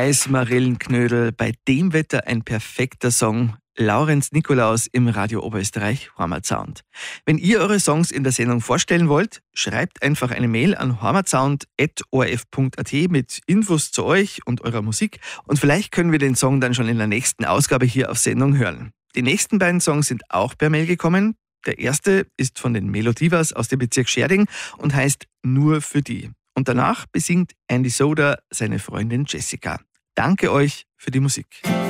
Eismarillenknödel, bei dem Wetter ein perfekter Song. Laurenz Nikolaus im Radio Oberösterreich Heimatsound. Wenn ihr eure Songs in der Sendung vorstellen wollt, schreibt einfach eine Mail an heimatsound@orf.at mit Infos zu euch und eurer Musik und vielleicht können wir den Song dann schon in der nächsten Ausgabe hier auf Sendung hören. Die nächsten beiden Songs sind auch per Mail gekommen. Der erste ist von den Melodivas aus dem Bezirk Scherding und heißt Nur für die. Und danach besingt Andy Soda seine Freundin Jessica. Danke euch für die Musik.